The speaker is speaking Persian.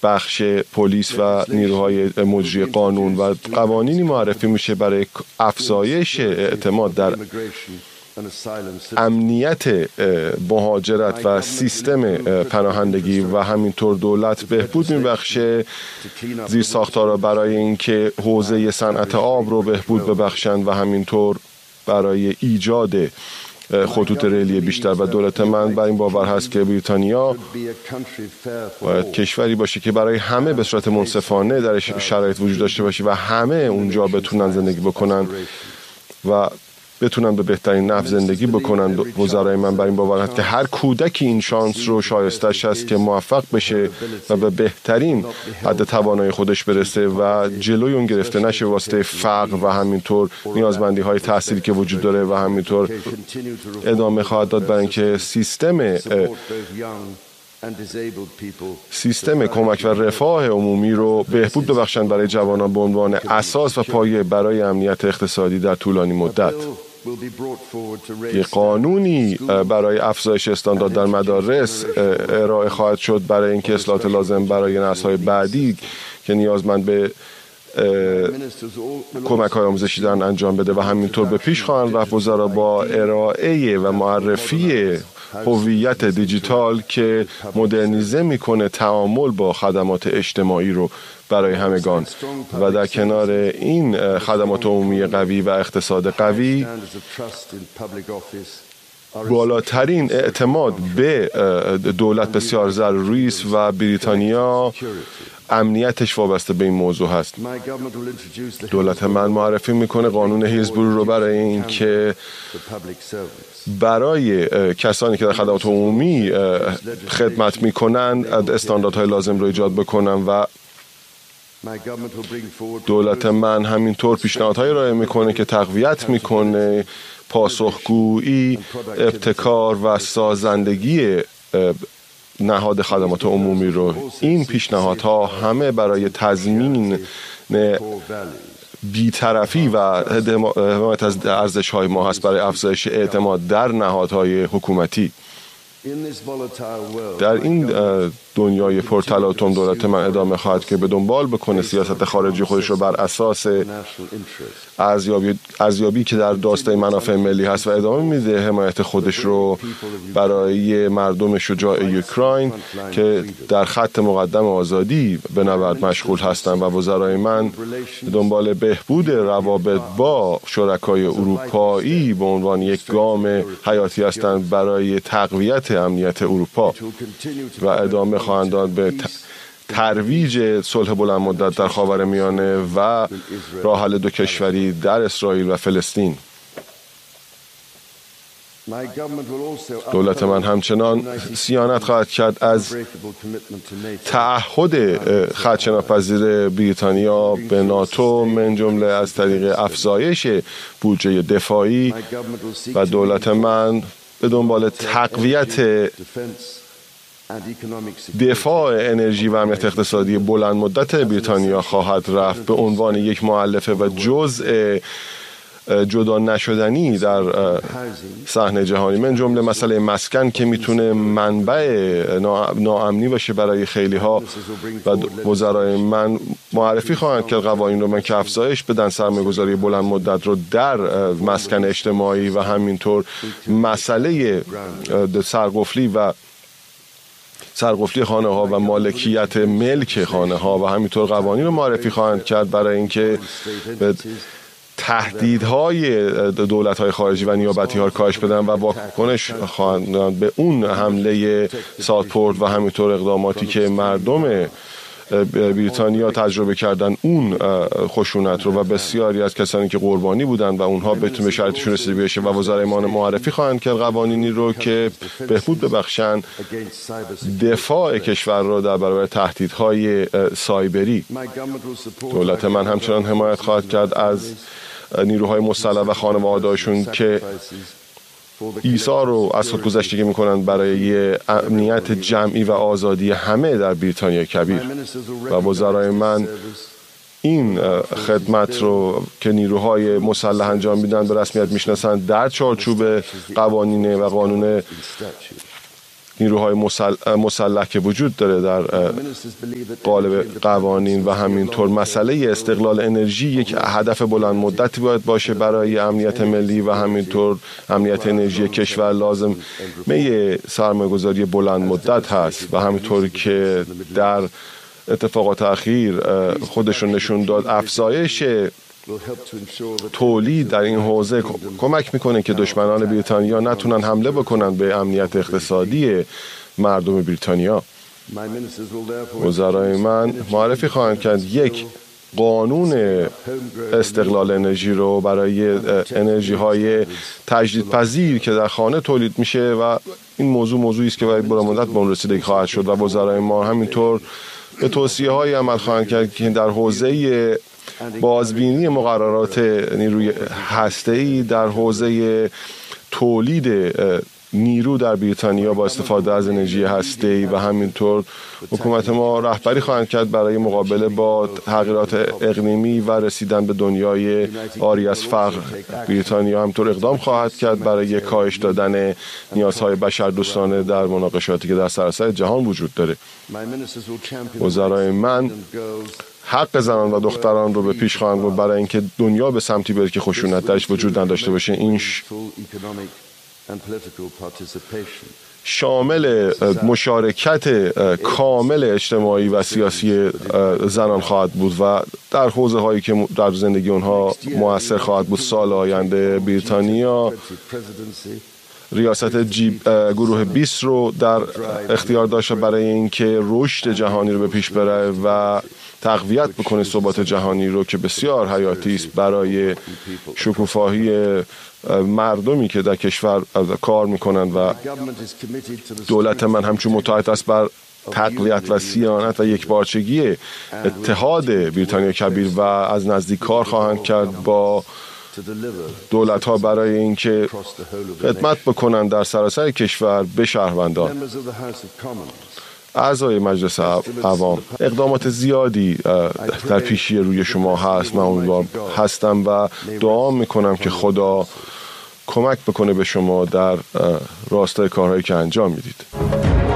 بخش پلیس و نیروهای مجری قانون و قوانینی معرفی میشه برای افزایش اعتماد در امنیت مهاجرت و سیستم پناهندگی و همینطور دولت بهبود میبخشه زیرساختارا برای اینکه حوزه صنعت آب رو بهبود ببخشند و همینطور برای ایجاد خطوط ریلی بیشتر. و دولت من بر این باور هست که بریتانیا باید کشوری باشه که برای همه به صورت منصفانه در شرایط وجود داشته باشه و همه اونجا بتونن زندگی بکنن و بتونن به بهترین نحو زندگی بکنن. وزرای من بر این باور هست که هر کودکی این شانس رو شایستش هست که موفق بشه و به بهترین حد توانایی خودش برسه و جلوی اون گرفته نشه واسطه فقر و همینطور نیازمندی های تحصیلی که وجود داره و همینطور ادامه خواهد داد برای اینکه سیستم کمک و رفاه عمومی رو بهبود ببخشند برای جوانان به عنوان اساس و پایه برای امنیت اقتصادی در طولانی مدت. یک قانونی برای افزایش استاندارد در مدارس ارائه خواهد شد برای اینکه اصلاحات لازم برای نسل‌های بعدی که نیازمند به کمک‌های آموزشی دارن انجام بده و همینطور به پیش خواهند رفت. وزرا با ارائه و معرفی هویت دیجیتال که مدرنیزه میکنه تعامل با خدمات اجتماعی رو برای همگان و در کنار این خدمات عمومی قوی و اقتصاد قوی بالاترین اعتماد به دولت بسیار ضروری است و بریتانیا امنیتش وابسته به این موضوع هست. دولت من معرفی میکنه قانون هیلزبرو رو برای اینکه برای کسانی که در خدمات عمومی خدمت میکنن استانداردهای لازم رو ایجاد بکنن و دولت من همینطور پیشنهادهای ارائه میکنه که تقویت میکنه پاسخگویی، ابتکار و سازندگی نهاد خدمات عمومی رو. این پیشنهادها همه برای تضمین بی‌طرفی و حمایت از ارزش‌های ما هست برای افزایش اعتماد در نهادهای حکومتی. در این دنیای پرتلاطم دولت من ادامه خواهد که به دنبال بکنه سیاست خارجی خودش رو بر اساس ارزیابی که در داستای منافع ملی هست و ادامه میده حمایت خودش رو برای مردم شجاع اوکراین که در خط مقدم آزادی به نبرد مشغول هستند. و وزرای من دنبال بهبود روابط با شرکای اروپایی به عنوان یک گام حیاتی هستند برای تقویت امنیت اروپا و ادامه خواهند داد به ترویج صلح بلند مدت در خاورمیانه و راه حل دو کشوری در اسرائیل و فلسطین. دولت من همچنان صیانت خواهد کرد از تعهد خدشه‌ناپذیر بریتانیا به ناتو من جمله از طریق افزایش بودجه دفاعی و دولت من به دنبال تقویت دفاع انرژی و امنیت اقتصادی بلند مدت بریتانیا خواهد رفت به عنوان یک مؤلفه و جزء جدا نشدنی در صحنه جهانی من جمله مسئله مسکن که میتونه منبع ناامنی باشه برای خیلی ها و وزرای من معرفی خواهند کرد قوانین رو که افزایش بدن سرمایه‌گذاری بلند مدت رو در مسکن اجتماعی و همینطور مسئله سرقفلی خانه ها و مالکیت ملک خانه ها و همینطور قوانین رو معرفی خواهند کرد برای اینکه تهدیدهای دولت‌های خارجی و نیابتی ها کاهش بدن و واکنش خواهند به اون حمله ساوتپورت و همینطور اقداماتی که مردم بریتانیا تجربه کردن اون خشونت رو و بسیاری از کسانی که قربانی بودن و اونها بتونه به شرطشون رسیده بشه و وزرای معرفی خواهند کرد قوانینی رو که بهبود ببخشن دفاع کشور رو در برابر تهدیدهای سایبری. دولت من همچنان حمایت خواهد کرد از نیروهای مسلح و خانواده‌هاشون که ایثار رو از خودگذشتگی میکنند برای امنیت جمعی و آزادی همه در بریتانیا کبیر. و وزرای من این خدمت رو که نیروهای مسلح انجام میدن به رسمیت میشناسند در چارچوب قوانین و قانون نیروهای مسلح که وجود داره در قالب قوانین و همینطور مسئله استقلال انرژی یک هدف بلند مدتی باید باشه برای امنیت ملی و همینطور امنیت انرژی کشور لازم سرمایه‌گذاری بلند مدت هست و همینطور که در اتفاقات اخیر خودشون نشون داد افزایش تولید در این حوزه کمک میکنه که دشمنان بریتانیا نتونن حمله بکنن به امنیت اقتصادی مردم بریتانیا. وزرای من معرفی خواهند کرد یک قانون استقلال انرژی رو برای انرژی های تجدیدپذیر که در خانه تولید میشه و این موضوعی است که باید بلند مدت به اون رسیدگی خواهد شد و وزرای ما همینطور به توصیه های عمل خواهند کرد که در حوزه بازبینی مقررات نیروی هسته‌ای در حوزه تولید نیرو در بریتانیا با استفاده از انرژی هسته‌ای و همینطور حکومت ما رهبری خواهند کرد برای مقابله با تغییرات اقلیمی و رسیدن به دنیای عاری از فقر. بریتانیا همینطور اقدام خواهد کرد برای کاهش دادن نیازهای بشردوستانه در مناقشاتی که در سراسر جهان وجود داره. وزرای من حق زنان و دختران رو به پیش خواهند برد برای اینکه دنیا به سمتی بره که خشونت درش وجود نداشته باشه. این شامل مشارکت کامل اجتماعی و سیاسی زنان خواهد بود و در حوزه هایی که در زندگی اونها مؤثر خواهد بود. سال آینده بریتانیا ریاست گروه 20 رو در اختیار داشته برای اینکه رشد جهانی رو به پیش بره و تقویت بکنه ثبات جهانی رو که بسیار حیاتی است برای شکوفایی مردمی که در کشور کار میکنند و دولت من همچون متعهد است بر تقویت و صیانت و یکپارچگی اتحاد بریتانیا کبیر و از نزدیک کار خواهند کرد با دولت ها برای اینکه خدمت بکنند در سراسر کشور به شهروندان. اعضای مجلس عوام، اقدامات زیادی در پیشی روی شما هست. من امیدوار هستم و دعا میکنم که خدا کمک بکنه به شما در راستای کارهایی که انجام میدید.